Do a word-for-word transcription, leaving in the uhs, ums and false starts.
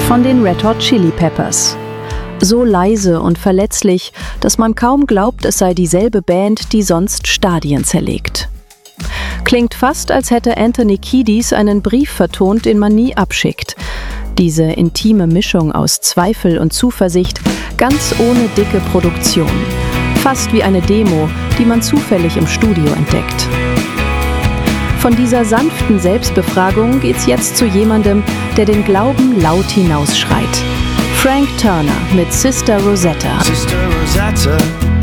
von den Red Hot Chili Peppers. So leise und verletzlich, dass man kaum glaubt, es sei dieselbe Band, die sonst Stadien zerlegt. Klingt fast, als hätte Anthony Kiedis einen Brief vertont, den man nie abschickt. Diese intime Mischung aus Zweifel und Zuversicht, ganz ohne dicke Produktion. Fast wie eine Demo, die man zufällig im Studio entdeckt. Von dieser sanften Selbstbefragung geht's jetzt zu jemandem, der den Glauben laut hinausschreit. Frank Turner mit Sister Rosetta. Sister Rosetta.